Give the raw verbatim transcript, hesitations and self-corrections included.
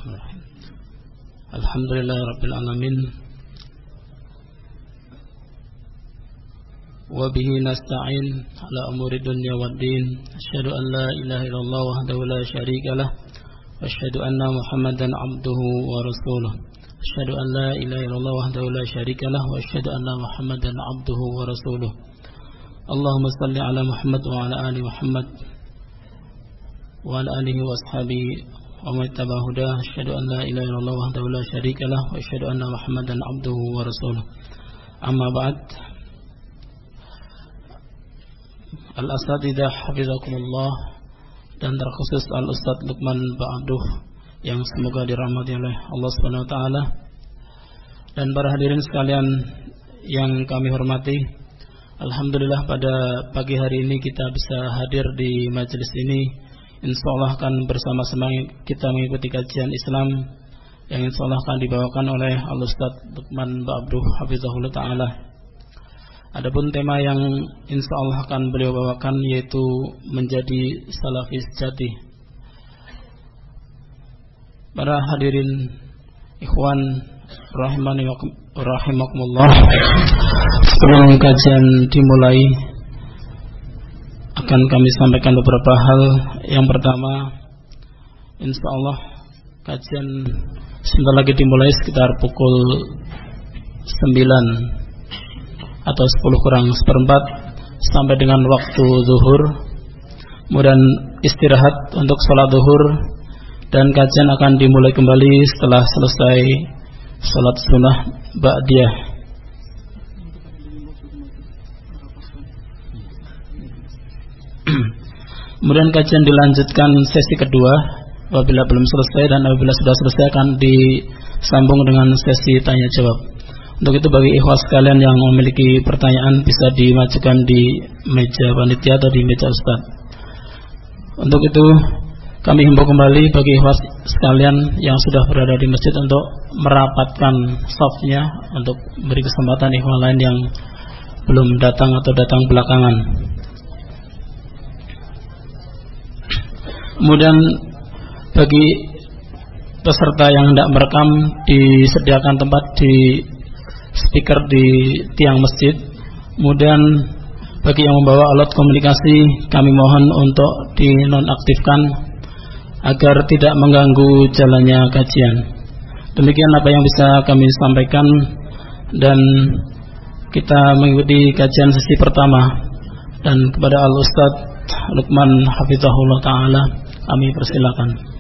Bismillahirrahmanirrahim. Alhamdulillahirabbil alamin. Wa bihi nasta'in ala umuri dunya waddin. Asyhadu an la ilaha illallah wahdahu la syarikalah wa asyhadu anna Muhammadan abduhu wa rasuluh. Asyhadu an la ilaha illallah wahdahu la syarikalah wa asyhadu anna Muhammadan abduhu wa rasuluh. Allahumma salli ala Muhammad wa ala ali Muhammad wa ala alihi wa ashabihi wa man ittaba'a hudah. Asyhadu an la ilaha illallah wahdahu la syarikalah wa asyhadu anna Muhammadan abduhu wa rasuluh. Amma ba'd. Al-Asatidzah hafizakumullah dan terkhusus Al-Ustadz Luqman Ba'abduh yang semoga dirahmati oleh Allah Subhanahu wa taala, dan para hadirin sekalian yang kami hormati. Alhamdulillah pada pagi hari ini kita bisa hadir di majelis ini. Insyaallah akan bersama-sama kita mengikuti kajian Islam yang insyaallah akan dibawakan oleh Al-Ustadz Luqman Ba'abduh hafizahullah taala. Adapun tema yang insyaallah akan beliau bawakan yaitu menjadi salafi sejati. Para hadirin ikhwan rahimani wa rahimakumullah, sebelum kajian dimulai akan kami sampaikan beberapa hal. Yang pertama, insyaallah kajian sebentar lagi dimulai sekitar pukul sembilan atau sepuluh kurang seperempat sampai dengan waktu zuhur. Kemudian istirahat untuk sholat zuhur, dan kajian akan dimulai kembali setelah selesai sholat sunnah ba'diyah. Kemudian kajian dilanjutkan sesi kedua apabila belum selesai, dan apabila sudah selesai akan disambung dengan sesi tanya jawab. Untuk itu bagi ikhwas sekalian yang memiliki pertanyaan bisa dimajukan di meja panitia atau di meja ustaz. Untuk itu kami himbau kembali bagi ikhwas sekalian yang sudah berada di masjid untuk merapatkan shafnya untuk beri kesempatan ikhwan lain yang belum datang atau datang belakangan. Kemudian bagi peserta yang hendak merekam, disediakan tempat di speaker di tiang masjid. Kemudian bagi yang membawa alat komunikasi, kami mohon untuk dinonaktifkan agar tidak mengganggu jalannya kajian. Demikian apa yang bisa kami sampaikan, dan kita mengikuti kajian sesi pertama. Dan kepada Al-Ustadz Luqman hafizahullah ta'ala kami persilakan.